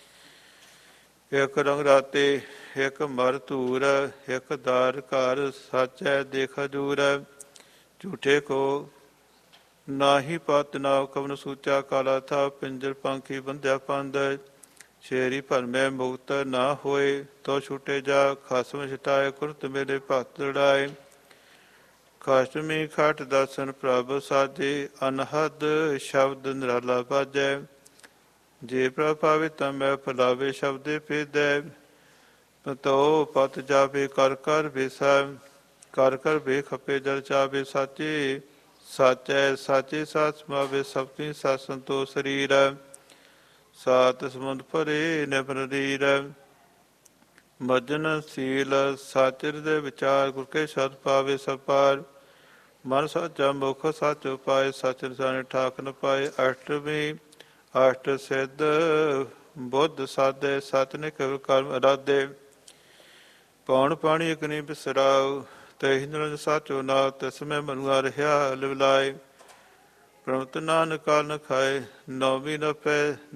Speaker 2: ਇੱਕ ਰੰਗ ਰਾਤੇ, ਇੱਕ ਮਰ ਧੂਰ। ਇੱਕ ਦਾਰ ਘਰ ਸਾਚੈ ਦੇਖ ਹਜੂਰ। ਝੂਠੇ ਕੋ ਨਾਹੀ ਪਤ ਨਾਵ ਕਵਨ ਸੂਚਾ। ਕਾਲਾ ਥਾ ਪਿੰਜਰ ਪੰਖੀ ਬੰਧਿਆ ਪੰਦ। ਸ਼ੇਰੀ ਭਰਮੈ ਮੁਕਤ ਨਾ ਹੋਏ, ਤੋ ਛੁਟੇ ਜਾ ਖਸਮ ਛਟਾਏ। ਕੁਰਤ ਮੇਰੇ ਭਗਤ ਲੜਾਏ। ਖਸ਼ਮੀ ਖਟ ਦਰਸ਼ਨ ਪ੍ਰਭ ਸਾਜੇ, ਅਨਹਦ ਸ਼ਬਦ ਨਿਰਾਲਾ ਬਾਜੈ। ਜੇ ਪ੍ਰਭ ਪਾਵੇ ਤਾਂ ਮੈਂ ਫਲਾਵੇ ਸ਼ਬਦੇ ਭੇਦੈ। ਪਤੋ ਪਤ ਜਾਵੇ ਕਰ ਕਰ ਬੇਸਾ। ਕਰ ਕਰ ਬੇ ਖਪੇ ਜਲ ਚਾਵੇ ਸਾਚੇ। ਸਾਚੈ ਸਾਚੇ ਸਾਚ ਸਮਾਵੇ, ਸਭਤੀ ਸਤ ਸੰਤੋ ਸਰੀਰ। ਸਾਤ ਸਮੁੰਦ ਭਰੇ ਨਿਬਰ ਰੀਰ। ਮਜਨ ਸੀਲ ਸਚ ਹਿਰਦੈ ਵਿਚਾਰ, ਗੁਰ ਕੇ ਸ਼ਬਦ ਪਾਵੇ ਸਭ ਪਾਰ। ਮਨ ਸਾਚਾ ਮੁਖ ਸਚ ਉਪਾਏ, ਸਚ ਰਸਾਣੇ ਠਾਕ ਨ ਪਾਏ। ਅਸ਼ਟਮੀ ਅਸ਼ਟ ਸਿੱਧ ਬੁੱਧ ਸਾਧੇ, ਸਤ ਨੇ ਕੇਵਲ ਕਰਮ ਅਰਾਧੇ। ਪੌਣ ਪਾਣੀ ਇਕਨੀ ਬਿਸਰਾਉ, ਤਹਿ ਨਿਰੰਜ ਸਾਚੋ ਨਾਉ। ਤਿਸ ਮੈਂ ਮਨੁਆ ਰਿਹਾ ਲਿਵਲਾਏ। ਪ੍ਰਮਤ ਨਾਨਕ ਕਾਲ ਨ ਖਾਏ, ਨੌਵੀਂ ਨ ਪੈ